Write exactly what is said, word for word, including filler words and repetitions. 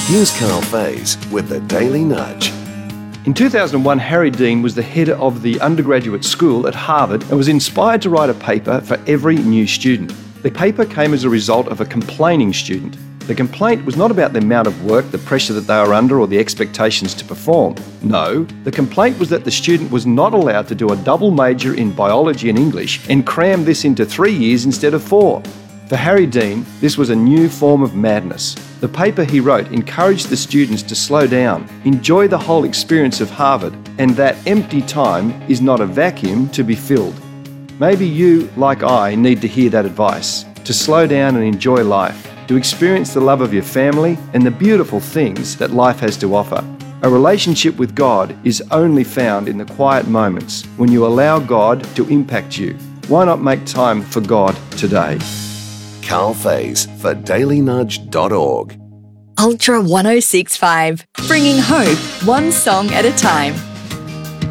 Here's Carl Faze with the Daily Nudge. In two thousand one, Harry Dean was the head of the undergraduate school at Harvard and was inspired to write a paper for every new student. The paper came as a result of a complaining student. The complaint was not about the amount of work, the pressure that they were under, or the expectations to perform. No, the complaint was that the student was not allowed to do a double major in biology and English and cram this into three years instead of four. For Harry Dean, this was a new form of madness. The paper he wrote encouraged the students to slow down, enjoy the whole experience of Harvard, and that empty time is not a vacuum to be filled. Maybe you, like I, need to hear that advice, to slow down and enjoy life, to experience the love of your family and the beautiful things that life has to offer. A relationship with God is only found in the quiet moments when you allow God to impact you. Why not make time for God today? Carl Faze for daily nudge dot org. Ultra one oh six point five, bringing hope one song at a time.